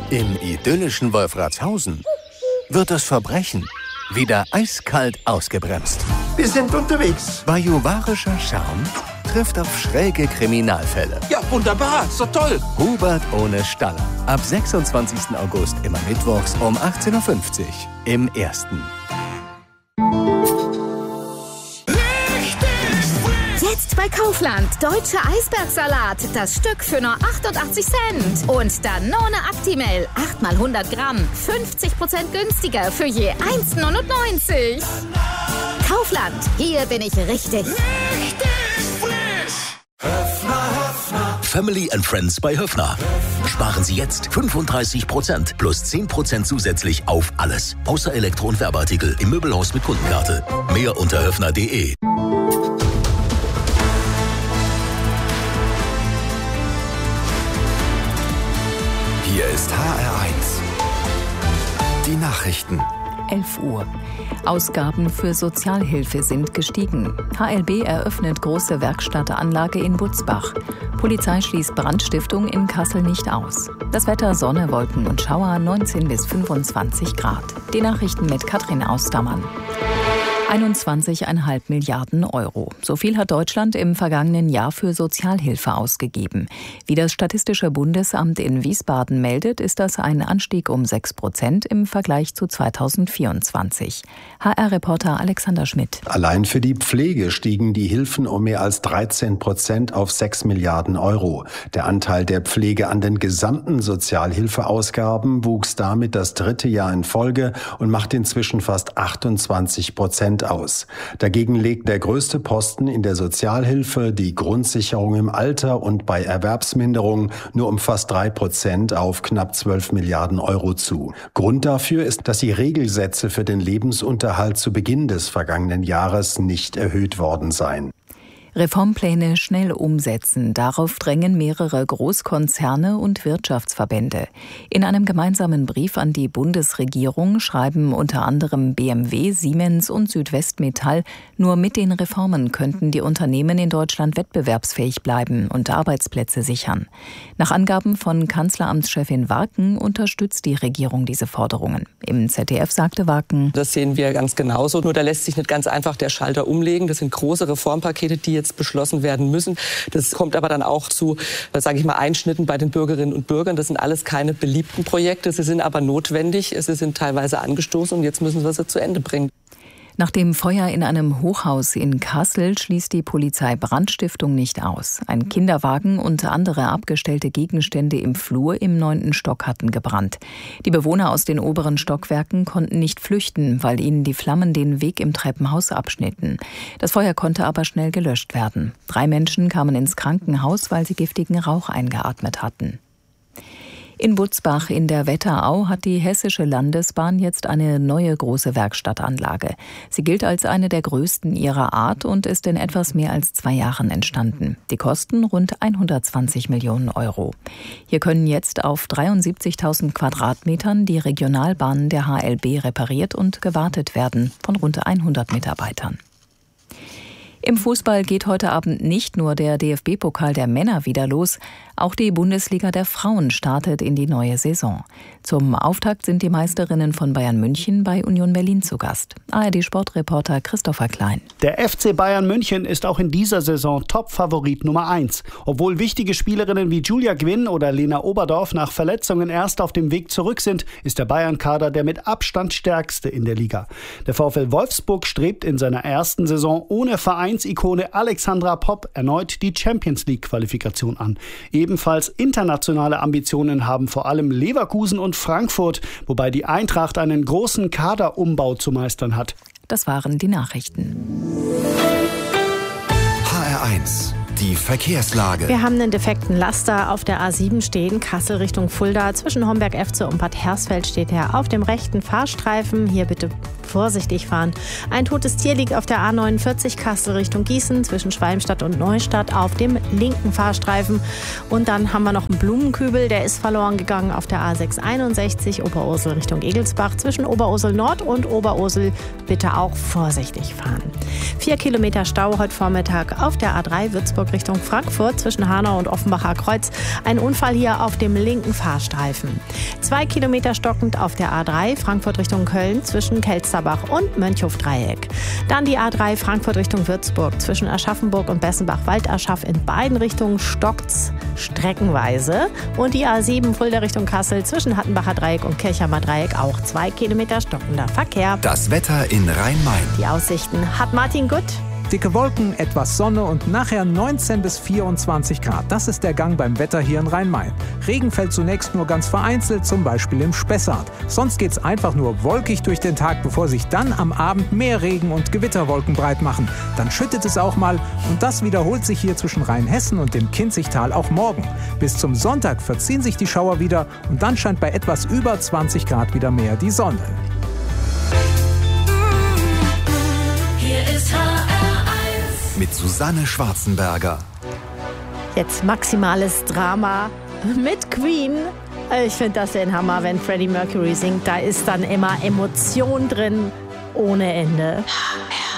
Im idyllischen Wolfratshausen wird das Verbrechen wieder eiskalt ausgebremst. Wir sind unterwegs. Bajuwarischer Charme trifft auf schräge Kriminalfälle. Ja, wunderbar, ist doch toll. Hubert ohne Staller. Ab 26. August immer mittwochs um 18.50 Uhr im Ersten. Jetzt bei Kaufland. Deutscher Eisbergsalat. Das Stück für nur 88 Cent. Und Danone Actimel. 8 mal 100 Gramm. 50% günstiger für je 1,99. Kaufland. Hier bin ich richtig. Family and Friends bei Höffner. Sparen Sie jetzt 35% plus 10% zusätzlich auf alles. Außer Elektro- und Werbeartikel im Möbelhaus mit Kundenkarte. Mehr unter höffner.de. Hier ist HR1. Die Nachrichten. 11 Uhr. Ausgaben für Sozialhilfe sind gestiegen. HLB eröffnet große Werkstattanlage in Butzbach. Polizei schließt Brandstiftung in Kassel nicht aus. Das Wetter: Sonne, Wolken und Schauer, 19 bis 25 Grad. Die Nachrichten mit Katrin Austermann. 21,5 Milliarden Euro. So viel hat Deutschland im vergangenen Jahr für Sozialhilfe ausgegeben. Wie das Statistische Bundesamt in Wiesbaden meldet, ist das ein Anstieg um 6% im Vergleich zu 2024. HR-Reporter Alexander Schmidt. Allein für die Pflege stiegen die Hilfen um mehr als 13% auf 6 Milliarden Euro. Der Anteil der Pflege an den gesamten Sozialhilfeausgaben wuchs damit das 3. Jahr in Folge und macht inzwischen fast 28% aus. Dagegen legt der größte Posten in der Sozialhilfe, die Grundsicherung im Alter und bei Erwerbsminderung, nur um fast 3% auf knapp 12 Milliarden Euro zu. Grund dafür ist, dass die Regelsätze für den Lebensunterhalt zu Beginn des vergangenen Jahres nicht erhöht worden seien. Reformpläne schnell umsetzen. Darauf drängen mehrere Großkonzerne und Wirtschaftsverbände. In einem gemeinsamen Brief an die Bundesregierung schreiben unter anderem BMW, Siemens und Südwestmetall, nur mit den Reformen könnten die Unternehmen in Deutschland wettbewerbsfähig bleiben und Arbeitsplätze sichern. Nach Angaben von Kanzleramtschefin Warken unterstützt die Regierung diese Forderungen. Im ZDF sagte Warken: Das sehen wir ganz genauso. Nur da lässt sich nicht ganz einfach der Schalter umlegen. Das sind große Reformpakete, die jetzt beschlossen werden müssen. Das kommt aber dann auch zu, sage ich mal, Einschnitten bei den Bürgerinnen und Bürgern. Das sind alles keine beliebten Projekte. Sie sind aber notwendig. Sie sind teilweise angestoßen und jetzt müssen wir sie zu Ende bringen. Nach dem Feuer in einem Hochhaus in Kassel schließt die Polizei Brandstiftung nicht aus. Ein Kinderwagen und andere abgestellte Gegenstände im Flur im 9. Stock hatten gebrannt. Die Bewohner aus den oberen Stockwerken konnten nicht flüchten, weil ihnen die Flammen den Weg im Treppenhaus abschnitten. Das Feuer konnte aber schnell gelöscht werden. 3 Menschen kamen ins Krankenhaus, weil sie giftigen Rauch eingeatmet hatten. In Butzbach in der Wetterau hat die Hessische Landesbahn jetzt eine neue große Werkstattanlage. Sie gilt als eine der größten ihrer Art und ist in etwas mehr als 2 Jahren entstanden. Die Kosten rund 120 Millionen Euro. Hier können jetzt auf 73.000 Quadratmetern die Regionalbahnen der HLB repariert und gewartet werden von rund 100 Mitarbeitern. Im Fußball geht heute Abend nicht nur der DFB-Pokal der Männer wieder los, auch die Bundesliga der Frauen startet in die neue Saison. Zum Auftakt sind die Meisterinnen von Bayern München bei Union Berlin zu Gast. ARD-Sportreporter Christopher Klein. Der FC Bayern München ist auch in dieser Saison Top-Favorit Nummer 1. Obwohl wichtige Spielerinnen wie Julia Gwynn oder Lena Oberdorf nach Verletzungen erst auf dem Weg zurück sind, ist der Bayern-Kader der mit Abstand stärkste in der Liga. Der VfL Wolfsburg strebt in seiner ersten Saison ohne Vereinsikone Alexandra Popp erneut die Champions-League-Qualifikation an. Ebenfalls internationale Ambitionen haben vor allem Leverkusen und Frankfurt, wobei die Eintracht einen großen Kaderumbau zu meistern hat. Das waren die Nachrichten. HR1. Die Verkehrslage. Wir haben einen defekten Laster auf der A7 stehen, Kassel Richtung Fulda. Zwischen Homberg-Efze und Bad Hersfeld steht er auf dem rechten Fahrstreifen. Hier bitte vorsichtig fahren. Ein totes Tier liegt auf der A49 Kassel Richtung Gießen zwischen Schwalmstadt und Neustadt auf dem linken Fahrstreifen. Und dann haben wir noch einen Blumenkübel, der ist verloren gegangen auf der A661 Oberursel Richtung Egelsbach. Zwischen Oberursel Nord und Oberursel bitte auch vorsichtig fahren. 4 Kilometer Stau heute Vormittag auf der A3 Würzburg Richtung Frankfurt zwischen Hanau und Offenbacher Kreuz. Ein Unfall hier auf dem linken Fahrstreifen. 2 Kilometer stockend auf der A3 Frankfurt Richtung Köln zwischen Kelsterbach und Mönchhof-Dreieck. Dann die A3 Frankfurt Richtung Würzburg zwischen Aschaffenburg und Bessenbach-Waldaschaf. In beiden Richtungen stockt's streckenweise. Und die A7 Fulda Richtung Kassel zwischen Hattenbacher Dreieck und Kirchheimer Dreieck auch 2 Kilometer stockender Verkehr. Das Wetter in Rhein-Main. Die Aussichten hat Martin Gutt. Dicke Wolken, etwas Sonne und nachher 19 bis 24 Grad. Das ist der Gang beim Wetter hier in Rhein-Main. Regen fällt zunächst nur ganz vereinzelt, zum Beispiel im Spessart. Sonst geht's einfach nur wolkig durch den Tag, bevor sich dann am Abend mehr Regen und Gewitterwolken breit machen. Dann schüttet es auch mal und das wiederholt sich hier zwischen Rheinhessen und dem Kinzigtal auch morgen. Bis zum Sonntag verziehen sich die Schauer wieder und dann scheint bei etwas über 20 Grad wieder mehr die Sonne. Hier ist Mit Susanne Schwarzenberger. Jetzt maximales Drama mit Queen. Ich finde das den Hammer, wenn Freddie Mercury singt. Da ist dann immer Emotion drin ohne Ende.